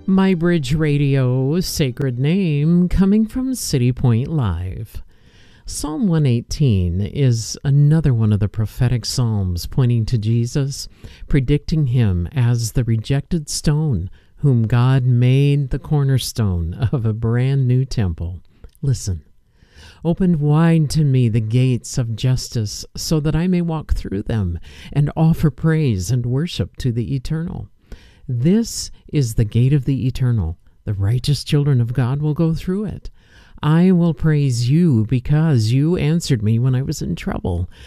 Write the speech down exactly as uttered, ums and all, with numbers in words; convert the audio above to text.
My Bridge Radio, Sacred Name, coming from City Point Live. Psalm one eighteen is another one of the prophetic psalms pointing to Jesus, predicting him as the rejected stone, whom God made the cornerstone of a brand new temple. Listen. Open wide to me the gates of justice, so that I may walk through them and offer praise and worship to the Eternal. This is the gate of the Eternal. The righteous children of God will go through it. I will praise you because you answered me when I was in trouble.